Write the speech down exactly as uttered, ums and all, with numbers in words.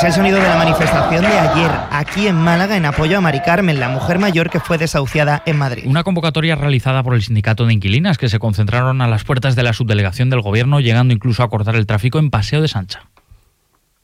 Es el sonido de la manifestación de ayer, aquí en Málaga, en apoyo a Mari Carmen, la mujer mayor que fue desahuciada en Madrid. Una convocatoria realizada por el sindicato de inquilinas que se concentraron a las puertas de la subdelegación del Gobierno, llegando incluso a cortar el tráfico en Paseo de Sancha.